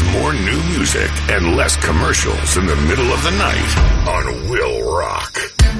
There's more new music and less commercials in the middle of the night on Will Rock.